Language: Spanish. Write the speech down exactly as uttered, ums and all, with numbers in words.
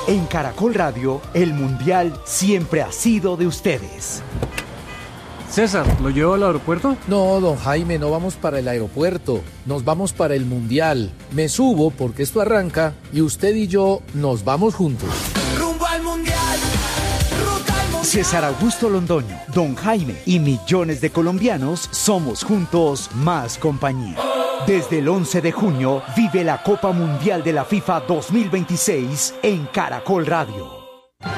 En Caracol Radio, el Mundial siempre ha sido de ustedes. César, ¿lo llevo al aeropuerto? No, don Jaime, no vamos para el aeropuerto. Nos vamos para el Mundial. Me subo porque esto arranca y usted y yo nos vamos juntos. Rumbo al Mundial. Ruta al Mundial. César Augusto Londoño, don Jaime y millones de colombianos somos juntos más compañía. Desde el once de junio vive la Copa Mundial de la FIFA dos mil veintiséis en Caracol Radio.